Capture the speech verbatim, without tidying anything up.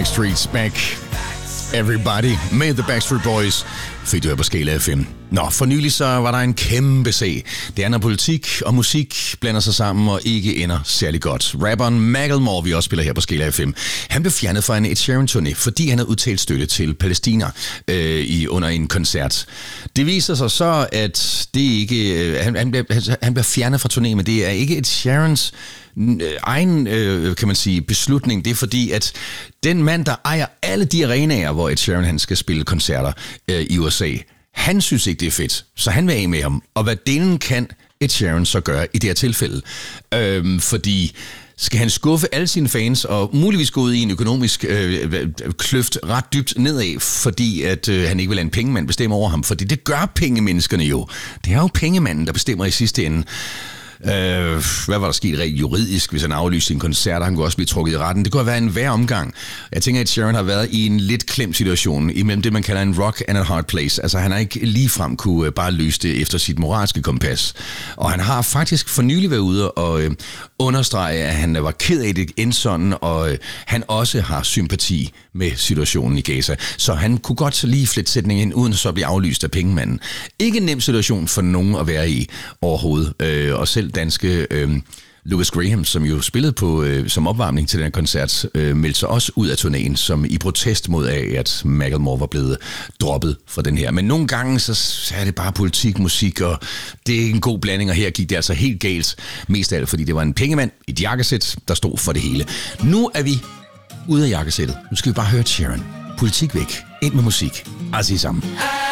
Backstreet's Back. Everybody med The Backstreet Boys. Fik du her på Skala F M. Nå, for nylig så var der en kæmpe sag. Det er, når politik og musik blander sig sammen og ikke ender særlig godt. Rapperen Macklemore, vi også spiller her på Skala F M, han blev fjernet fra en Ed Sheeran-turné, fordi han havde udtalt støtte til Palæstina øh, i, under en koncert. Det viser sig så, at det ikke... Øh, han, han, bliver, han bliver fjernet fra turnéen, men det er ikke Ed Sheerans egen, øh, kan man sige, beslutning. Det er fordi, at den mand, der ejer alle de arenaer, hvor Ed Sheeran han skal spille koncerter øh, i U S A, han synes ikke, det er fedt, så han vil af med ham. Og hvad delen kan Ed Sheeran så gøre i det her tilfælde? Øhm, fordi skal han skuffe alle sine fans og muligvis gå ud i en økonomisk øh, kløft ret dybt nedad, fordi at øh, han ikke vil lade en pengemand bestemme over ham? Fordi det gør pengemenneskerne jo. Det er jo pengemanden, der bestemmer i sidste ende. Uh, hvad var der sket rent juridisk, hvis han aflyste sin koncert? Han kunne også blive trukket i retten. Det kunne have været en værre omgang. Jeg tænker, at Sheeran har været i en lidt klemt situation imellem det, man kalder en rock and a hard place. Altså, han har ikke ligefrem kunne bare løse det efter sit moralske kompas. Og han har faktisk for nylig været ude og øh, understrege, at han var ked af det end sådan, og øh, han også har sympati med situationen i Gaza. Så han kunne godt lige flette sætningen ind, uden så at blive aflyst af pengemanden. Ikke en nem situation for nogen at være i overhovedet. Øh, og selv danske øh, Lucas Graham, som jo spillede på øh, som opvarmning til den her koncert, øh, meldte sig også ud af turnéen, som i protest mod af, at Macklemore var blevet droppet fra den her. Men nogle gange, så er det bare politik, musik, og det er en god blanding, og her gik det altså helt galt. Mest af alt, fordi det var en pengemand i et jakkesæt, der stod for det hele. Nu er vi ude af jakkesættet. Nu skal vi bare høre Sheeran. Politik væk. Ind med musik. Altså i sammen.